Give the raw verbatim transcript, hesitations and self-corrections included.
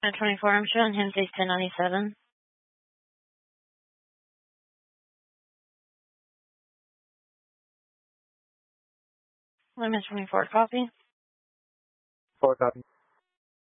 At twenty-four, I'm showing him face ten ninety-seven. Limit twenty-four, copy. Four copy.